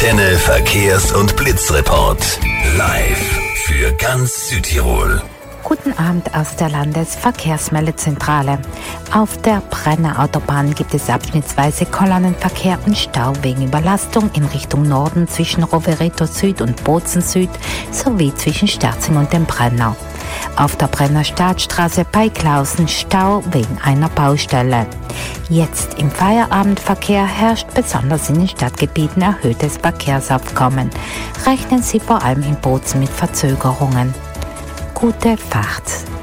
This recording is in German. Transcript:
Antenne Verkehrs- und Blitzreport. Live für ganz Südtirol. Guten Abend aus der Landesverkehrsmeldezentrale. Auf der Brenner Autobahn gibt es abschnittsweise Kolonnenverkehr und Stau wegen Überlastung in Richtung Norden zwischen Rovereto Süd und Bozen Süd sowie zwischen Sterzing und dem Brenner. Auf der Brenner Staatsstraße bei Klausen Stau wegen einer Baustelle. Jetzt im Feierabendverkehr herrscht besonders in den Stadtgebieten erhöhtes Verkehrsaufkommen. Rechnen Sie vor allem in Bozen mit Verzögerungen. Gute Fahrt!